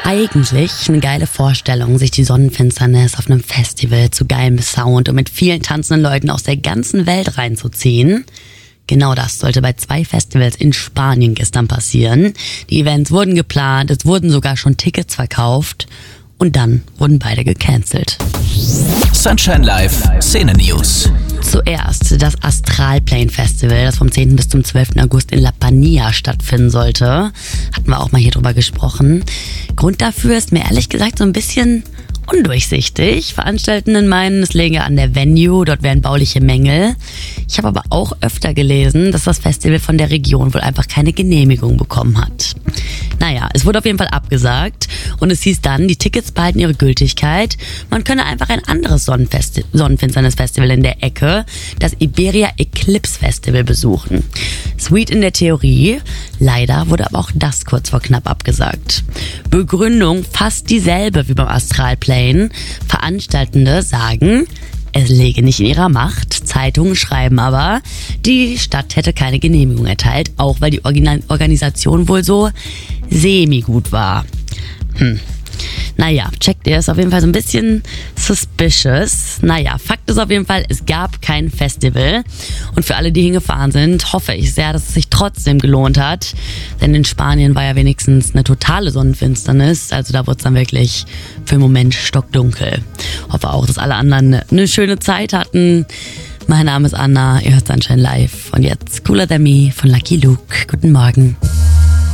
Eigentlich eine geile Vorstellung, sich die Sonnenfinsternis auf einem Festival zu geilem Sound und mit vielen tanzenden Leuten aus der ganzen Welt reinzuziehen. Genau das sollte bei 2 Festivals in Spanien gestern passieren. Die Events wurden geplant, es wurden sogar schon Tickets verkauft und dann wurden beide gecancelt. Sunshine Live Szene News. Zuerst das Astralplane Festival, das vom 10. bis zum 12. August in La Pania stattfinden sollte. Hatten wir auch mal hier drüber gesprochen. Grund dafür ist mir ehrlich gesagt so ein bisschen undurchsichtig. Veranstaltenden meinen, es läge an der Venue, dort wären bauliche Mängel. Ich habe aber auch öfter gelesen, dass das Festival von der Region wohl einfach keine Genehmigung bekommen hat. Naja, es wurde auf jeden Fall abgesagt und es hieß dann, die Tickets behalten ihre Gültigkeit. Man könne einfach ein anderes Sonnenfinsternis-Festival in der Ecke, das Iberia Eclipse Festival, besuchen. Sweet in der Theorie, leider wurde aber auch das kurz vor knapp abgesagt. Begründung fast dieselbe wie beim Astralplane. Veranstaltende sagen, es läge nicht in ihrer Macht. Zeitungen schreiben aber, die Stadt hätte keine Genehmigung erteilt, auch weil die Organisation wohl so semi-gut war. Naja, checkt ihr, ist auf jeden Fall so ein bisschen suspicious. Naja, Fakt ist auf jeden Fall, es gab kein Festival. Und für alle, die hingefahren sind, hoffe ich sehr, dass es sich trotzdem gelohnt hat. Denn in Spanien war ja wenigstens eine totale Sonnenfinsternis. Also da wurde es dann wirklich für den Moment stockdunkel. Hoffe auch, dass alle anderen eine schöne Zeit hatten. Mein Name ist Anna, ihr hört Sunshine Live. Und jetzt Cooler Than Me von Lucky Luke. Guten Morgen.